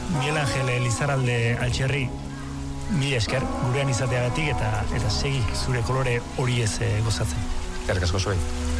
Miguel Angel Lizarralde Altxerri, mila esker gurean izateagatik eta segi zure kolore hori ez gozatzen. Eskerrik asko zuei.